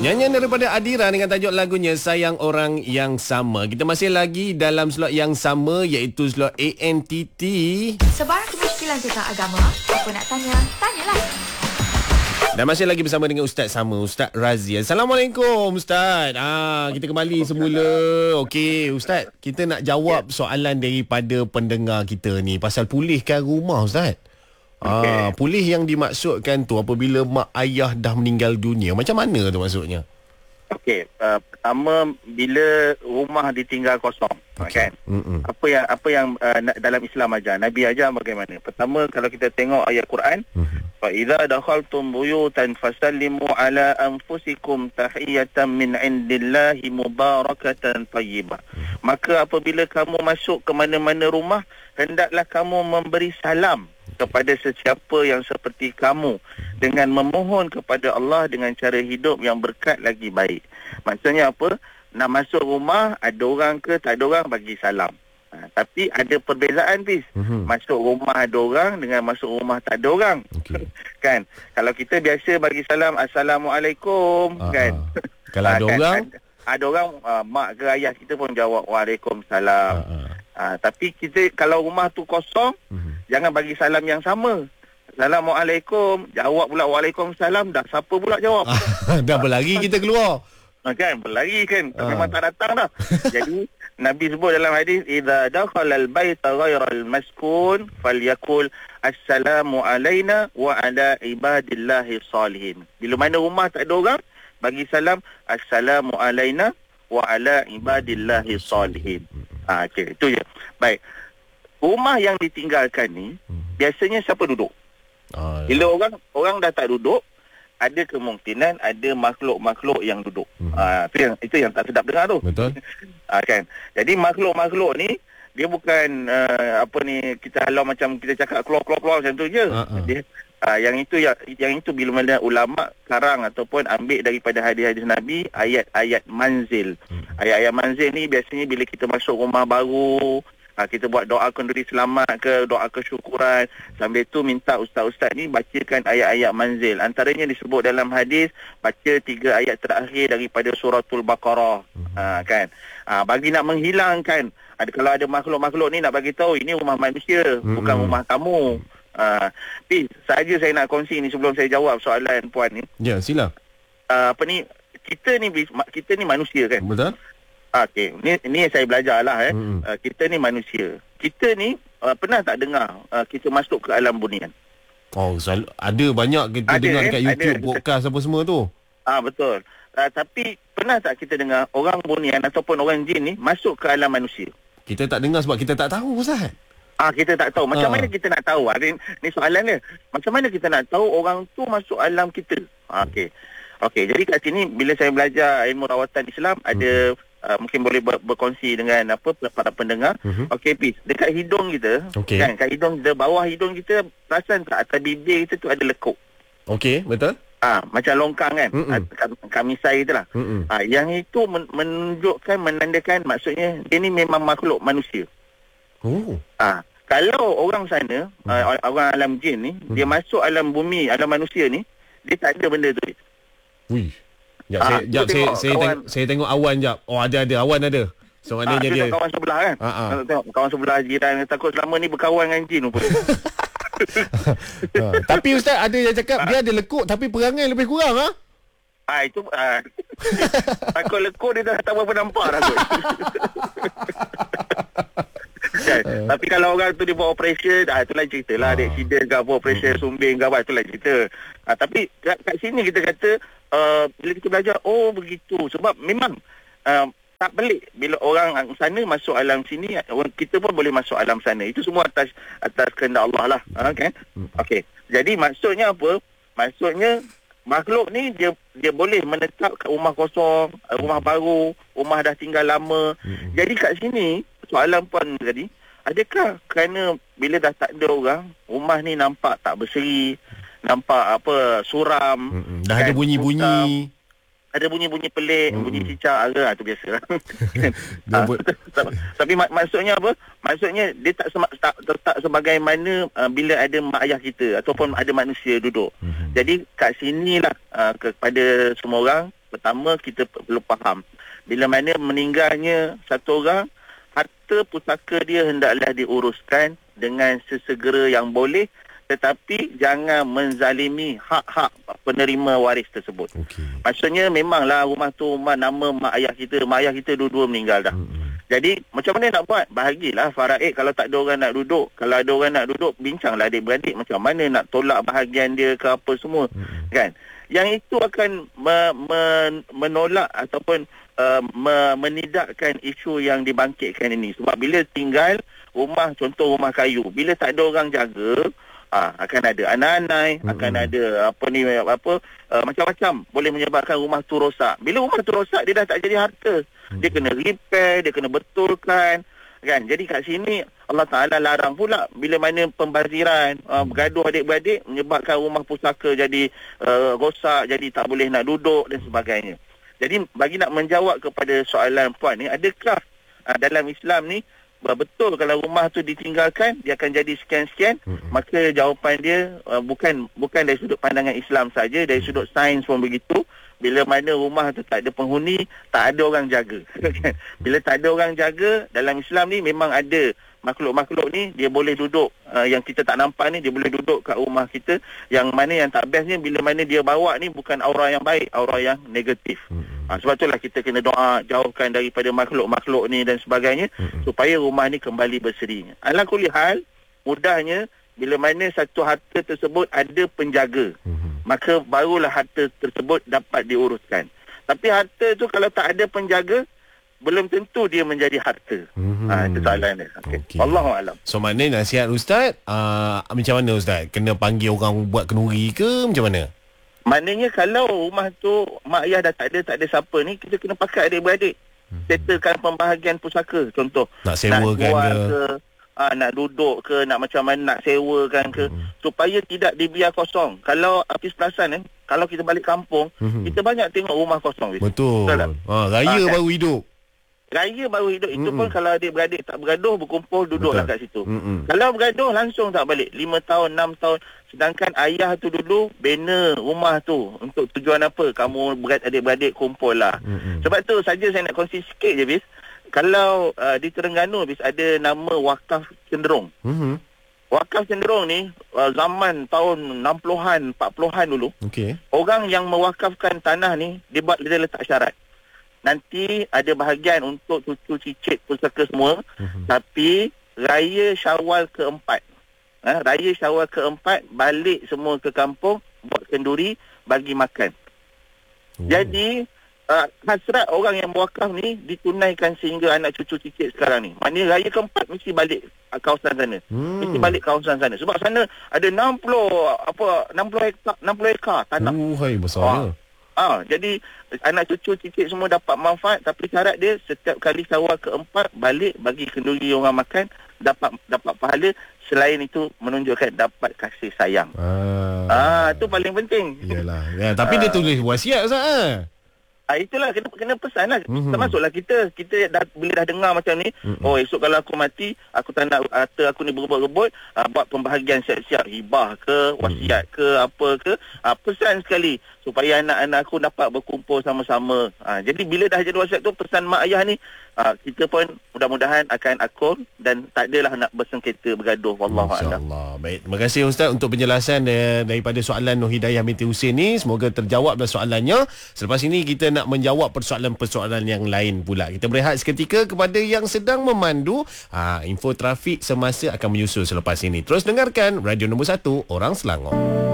Nyanyian daripada Adira dengan tajuk lagunya Sayang Orang Yang Sama. Kita masih lagi dalam slot yang sama, iaitu slot ANTT. Sebarang kemusykilan tentang agama, apa nak tanya, tanyalah. Dan masih lagi bersama dengan Ustaz sama, Ustaz Razia. Assalamualaikum Ustaz. Kita kembali semula. Okey Ustaz, kita nak jawab soalan daripada pendengar kita ni pasal pulihkan rumah Ustaz. Pulih yang dimaksudkan tu apabila mak ayah dah meninggal dunia. Macam mana tu maksudnya? Okey, pertama bila rumah ditinggal kosong, kan? Apa yang dalam Islam ajar, Nabi ajar bagaimana? Pertama, kalau kita tengok ayat Quran, fa idza dakhaltum buyutan fasallimu ala anfusikum tahiyatan min indillahi mubarakatan thayyibah. Maka apabila kamu masuk ke mana-mana rumah, hendaklah kamu memberi salam kepada sesiapa yang seperti kamu dengan memohon kepada Allah dengan cara hidup yang berkat lagi baik. Maksudnya apa? Nak masuk rumah, ada orang ke tak ada orang, bagi salam. Tapi ada perbezaan, Fiz. Masuk rumah ada orang dengan masuk rumah tak ada orang. Kan? Kalau kita biasa bagi salam, Assalamualaikum. Kan? Kalau ada kan? orang? Ada orang, mak ke ayah kita pun jawab Waalaikumsalam. Tapi kita kalau rumah tu kosong, jangan bagi salam yang sama. Assalamualaikum, jawab pula Waalaikumsalam. Dah siapa pula jawab? Dah berlari kita keluar. Kan, berlari kan. Memang tak datang dah. Jadi Nabi sebut dalam hadis, idza dakhala al-baita ghayra al-maskun falyakul assalamu alaina wa ala ibadillahi salihin. Bila mana rumah tak ada orang, bagi salam assalamu alaina wa ala ibadillahi salihin. Okey, itu je. Baik. Rumah yang ditinggalkan ni biasanya siapa duduk? Bila orang dah tak duduk, ada kemungkinan ada makhluk-makhluk yang duduk. Itu yang tak sedap dengar tu. Betul. Kan. Jadi makhluk-makhluk ni dia bukan kita halau macam kita cakap keluar macam tu je. Dia yang itu bila mana ulama karang ataupun ambil daripada hadis-hadis Nabi, ayat-ayat manzil. Ayat-ayat manzil ni biasanya bila kita masuk rumah baru, kita buat doa kenduri selamat ke, doa kesyukuran. Sambil tu minta ustaz-ustaz ni bacakan ayat-ayat manzil. Antaranya disebut dalam hadis, baca 3 ayat terakhir daripada suratul Baqarah. Kan? Bagi nak menghilangkan, kalau ada makhluk-makhluk ni nak bagi tahu ini rumah manusia, bukan rumah kamu. Sahaja saya nak kongsi ni sebelum saya jawab soalan puan ni. Ya, sila. Kita ni manusia kan? Betul. Okey, ni saya belajar lah kita ni manusia. Kita ni pernah tak dengar kita masuk ke alam bunian? Ada banyak kita dengar dekat YouTube, podcast apa semua tu. Betul. Tapi pernah tak kita dengar orang bunian ataupun orang jin ni masuk ke alam manusia? Kita tak dengar sebab kita tak tahu, Ustaz. Kita tak tahu. Macam mana kita nak tahu? Ni soalan dia. Macam mana kita nak tahu orang tu masuk alam kita? Okey, jadi kat sini bila saya belajar ilmu rawatan Islam, ada mungkin boleh berkongsi dengan para pendengar. Okey, Pis, dekat hidung kita, kan, kat hidung kita, bawah hidung kita, perasan tak atas bibir kita tu ada lekuk. Okey, betul. Macam longkang kan, kamisai itulah. Yang itu menunjukkan, menandakan, maksudnya dia ni memang makhluk manusia. Kalau orang sana, orang alam jin ni, dia masuk alam bumi, alam manusia ni, dia tak ada benda tu. Saya tengok awan jap. Ada awan ada. So maknanya dia kawan sebelah kan. Tengok kawan sebelah jiran, takut selama ni berkawan dengan jin pun. Tapi Ustaz ada yang cakap dia ada lekuk tapi perangai lebih kurang itu takut lekuk dia dah tak berapa nampak dah kot. Tapi kalau orang tu dia buat operation, itu lain cerita lah. Ada accident ke apa, operation sumbing ke apa, itu lain cerita. Tapi kat sini kita kata, bila kita belajar, begitu. Sebab memang tak pelik bila orang sana masuk alam sini, kita pun boleh masuk alam sana. Itu semua atas kehendak Allah lah. Kan? Okey. Jadi maksudnya apa? Maksudnya makhluk ni dia boleh menetap kat rumah kosong, rumah baru, rumah dah tinggal lama. Jadi kat sini soalan puan tadi, adakah kerana bila dah tak ada orang, rumah ni nampak tak berseri, nampak suram, dah ada bunyi-bunyi, ada bunyi-bunyi pelik, bunyi cicak, tu biasa. Tapi maksudnya apa? Maksudnya dia tak sebagaimana bila ada mak ayah kita ataupun ada manusia duduk. Jadi kat sinilah kepada semua orang, pertama kita perlu faham, bila mana meninggalnya satu orang, harta pusaka dia hendaklah diuruskan dengan sesegera yang boleh, tetapi jangan menzalimi hak-hak penerima waris tersebut. Maksudnya memanglah rumah tu rumah nama mak ayah kita dua-dua meninggal dah. Jadi macam mana nak buat? Bahagilah faraid kalau tak ada orang nak duduk. Kalau ada orang nak duduk, bincanglah adik-beradik macam mana nak tolak bahagian dia ke apa semua. Kan? Yang itu akan menolak ataupun menidakkan isu yang dibangkitkan ini. Sebab bila tinggal rumah, contoh rumah kayu, bila tak ada orang jaga, akan ada anak-anak, akan ada macam-macam boleh menyebabkan rumah tu rosak. Bila rumah tu rosak, dia dah tak jadi harta. Dia kena repair, dia kena betulkan, kan. Jadi kat sini Allah Taala larang pula bila mana pembaziran, bergaduh adik-beradik menyebabkan rumah pusaka jadi rosak, jadi tak boleh nak duduk dan sebagainya. Jadi bagi nak menjawab kepada soalan puan ni, adakah dalam Islam ni betul kalau rumah tu ditinggalkan dia akan jadi sekian-sekian? Maka jawapan dia bukan dari sudut pandangan Islam saja, dari sudut sains pun begitu. Bila mana rumah tu tak ada penghuni, tak ada orang jaga. Bila tak ada orang jaga, dalam Islam ni memang ada makhluk-makhluk ni, dia boleh duduk, yang kita tak nampak ni, dia boleh duduk kat rumah kita. Yang mana yang tak bestnya, bila mana dia bawa ni bukan aura yang baik, aura yang negatif. Sebab itulah kita kena doa jauhkan daripada makhluk-makhluk ni dan sebagainya, supaya rumah ni kembali berseri. Ala kulli hal, mudahnya bila mana satu harta tersebut ada penjaga, maka barulah harta tersebut dapat diuruskan. Tapi harta tu kalau tak ada penjaga, belum tentu dia menjadi harta. Itu soalan dia. Okay. Wallahualam. So maknanya nasihat Ustaz, macam mana Ustaz? Kena panggil orang buat kenduri ke macam mana? Maknanya kalau rumah tu mak ayah dah tak ada siapa ni, kita kena pakai adik-beradik. Settlekan pembahagian pusaka. Contoh, nak sewakan ke nak duduk ke, nak macam mana, nak sewakan ke, supaya tidak dibiar kosong. Kalau Hafiz perasan kalau kita balik kampung, kita banyak tengok rumah kosong. Betul. Raya baru hidup. Raya baru hidup. Itu pun kalau adik-beradik tak bergaduh, berkumpul, duduklah kat situ. Kalau bergaduh, langsung tak balik. 5 tahun, 6 tahun. Sedangkan ayah tu dulu bina rumah tu untuk tujuan apa? Kamu adik-beradik kumpul lah. Sebab tu saja saya nak kongsi sikit je, Bis. Kalau di Terengganu, Bis, ada nama Wakaf Cenderung. Wakaf Cenderung ni zaman tahun 60-an, 40-an dulu. Orang yang mewakafkan tanah ni, dia letak syarat. Nanti ada bahagian untuk cucu cicit pusaka semua, tapi Raya Syawal ke-4, Raya Syawal ke-4 balik semua ke kampung, buat kenduri, bagi makan. Jadi hasrat orang yang berwakaf ni ditunaikan sehingga anak cucu cicit sekarang ni. Maknanya Raya ke-4 mesti balik kawasan sana. Mesti balik kawasan sana. Sebab sana ada 60 hektar tanah. Hai, besarnya. Jadi anak cucu cicit semua dapat manfaat, tapi syarat dia setiap kali Syawal ke-4 balik bagi kenduri orang makan, dapat pahala. Selain itu menunjukkan dapat kasih sayang. Itu paling penting. Iyalah. Tapi dia tulis wasiat Ustaz. Itulah kena pesan lah. Termasuklah kita bila dah dengar macam ni, esok kalau aku mati, aku tak nak harta aku ni berebut-rebut, buat pembahagian siap-siap, hibah ke, wasiat ke, apa ke, pesan sekali supaya anak-anak aku dapat berkumpul sama-sama. Jadi bila dah jadi wasiat tu, pesan mak ayah ni, kita pun mudah-mudahan akan akur dan tak adalah nak bersengketa, bergaduh. Wallahualam. InsyaAllah. Baik, terima kasih Ustaz untuk penjelasan daripada soalan Nur Hidayah binti Husin ni. Semoga terjawablah soalannya. Selepas ini kita nak menjawab persoalan-persoalan yang lain pula. Kita berehat seketika. Kepada yang sedang memandu, info trafik semasa akan menyusul selepas ini. Terus dengarkan Radio Nombor 1 Orang Selangor.